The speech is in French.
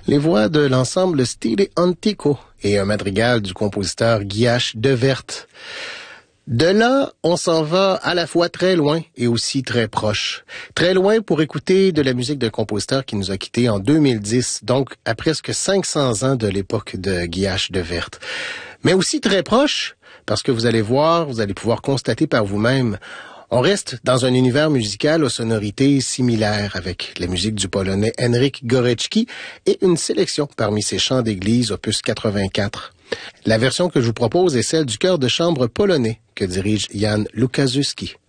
Les voix de l'ensemble Stile Antico et un madrigal du compositeur Guillaume de Wert. De là, on s'en va à la fois très loin et aussi très proche. Très loin pour écouter de la musique d'un compositeur qui nous a quittés en 2010, donc à presque 500 ans de l'époque de Guillaume de Wert. Mais aussi très proche, parce que vous allez voir, vous allez pouvoir constater par vous-même, on reste dans un univers musical aux sonorités similaires avec la musique du Polonais Henryk Górecki et une sélection parmi ses chants d'église opus 84. La version que je vous propose est celle du chœur de chambre polonais que dirige Jan Lukaszewski.